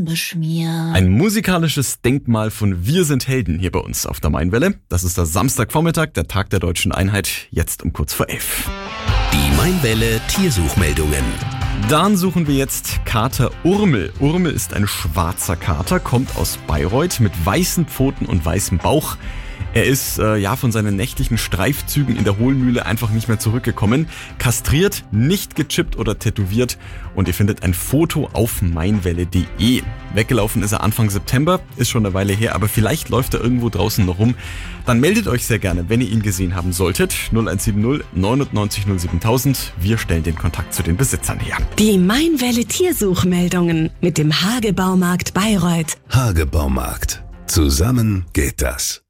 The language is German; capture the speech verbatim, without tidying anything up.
beschmiert. Ein musikalisches Denkmal von Wir sind Helden hier bei uns auf der Mainwelle. Das ist der Samstagvormittag, der Tag der Deutschen Einheit, jetzt um kurz vor elf. Die Mainwelle Tiersuchmeldungen. Dann suchen wir jetzt Kater Urmel. Urmel ist ein schwarzer Kater, kommt aus Bayreuth mit weißen Pfoten und weißem Bauch. Er ist äh, ja von seinen nächtlichen Streifzügen in der Hohlmühle einfach nicht mehr zurückgekommen. Kastriert, nicht gechippt oder tätowiert und ihr findet ein Foto auf mainwelle punkt de. Weggelaufen ist er Anfang September, ist schon eine Weile her, aber vielleicht läuft er irgendwo draußen noch rum. Dann meldet euch sehr gerne, wenn ihr ihn gesehen haben solltet. null eins sieben null neun neun null siebentausend. Wir stellen den Kontakt zu den Besitzern her. Die Mainwelle Tiersuchmeldungen mit dem Hage Baumarkt Bayreuth. Hage Baumarkt. Zusammen geht das.